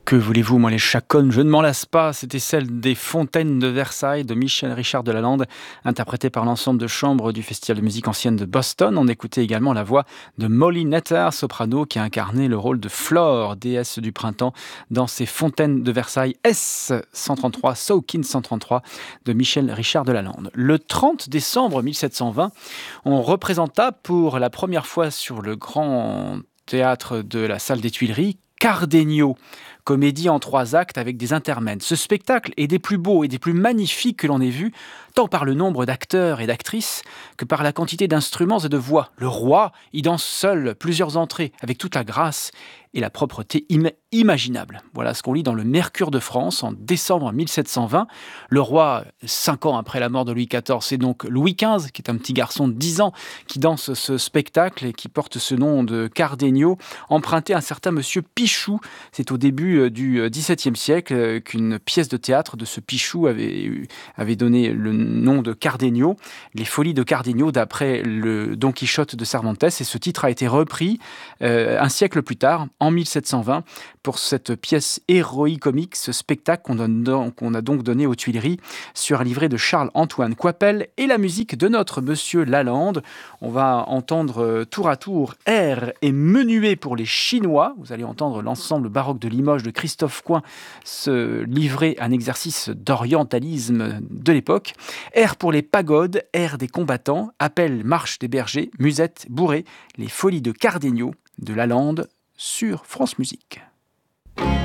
Que voulez-vous, moi les chaconnes, je ne m'en lasse pas. C'était celle des Fontaines de Versailles de Michel Richard de Lalande, interprétée par l'ensemble de chambre du Festival de musique ancienne de Boston. On écoutait également la voix de Molly Netter, soprano, qui a incarné le rôle de Flore, déesse du printemps, dans ces Fontaines de Versailles S133, Sawkin 133 de Michel Richard de Lalande. Le 30 décembre 1720, on représenta pour la première fois sur le grand théâtre de la salle des Tuileries Cardenio, comédie en 3 actes avec des intermèdes. Ce spectacle est des plus beaux et des plus magnifiques que l'on ait vus, tant par le nombre d'acteurs et d'actrices que par la quantité d'instruments et de voix. Le roi y danse seul plusieurs entrées avec toute la grâce et la propreté imaginable. Voilà ce qu'on lit dans le Mercure de France en décembre 1720. Le roi, 5 ans après la mort de Louis XIV, c'est donc Louis XV, qui est un petit garçon de 10 ans, qui danse ce spectacle et qui porte ce nom de Cardenio, emprunté à un certain monsieur Pichou. C'est au début du XVIIe siècle qu'une pièce de théâtre de ce Pichou avait donné le nom de Cardenio, les Folies de Cardenio, d'après le Don Quichotte de Cervantes. Et ce titre a été repris un siècle plus tard, en 1720, pour cette pièce héroïque-comique, ce spectacle qu'on a donc donné aux Tuileries sur un livret de Charles-Antoine Coipel et la musique de notre monsieur Lalande. On va entendre tour à tour air et menuet pour les Chinois. Vous allez entendre l'ensemble baroque de Limoges de Christophe Coin se livrer un exercice d'orientalisme de l'époque. Air pour les pagodes, air des combattants, appel, marche des bergers, musette, bourrée, les folies de Cardenio de Lalande sur France Musique.